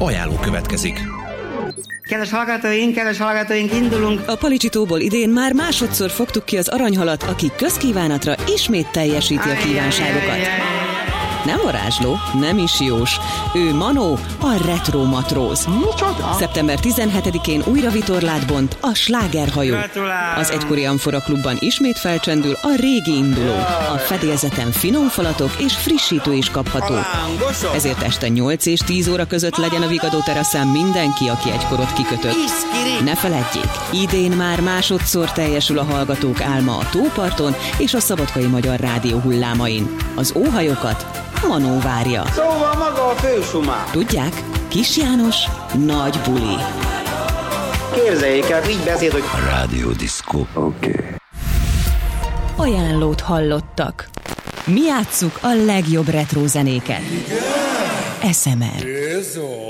Ajánló következik. Kedves hallgatóink, indulunk! A Palicsitóból idén már másodszor fogtuk ki az aranyhalat, aki közkívánatra ismét teljesíti a kívánságokat. Nem varázsló, nem is jós. Ő Manó, a retro matróz. Micsoda? Szeptember 17-én újra vitorlát bont a slágerhajó. Az egykori Amfora klubban ismét felcsendül a régi induló. A fedélzeten finom falatok és frissítő is kapható. Ezért este 8 és 10 óra között legyen a Vigadó teraszán mindenki, aki egykorot kikötött. Ne feledjék, idén már másodszor teljesül a hallgatók álma a tóparton és a Szabadkai Magyar Rádió hullámain. Az óhajokat Manó várja. Szóval maga a fősumár. Tudják? Kis János, nagy buli. Képzeljék el, így beszél, hogy Rádió Diszkó. oké. Ajánlót hallottak. Mi játsszuk a legjobb retro zenéket. SMR.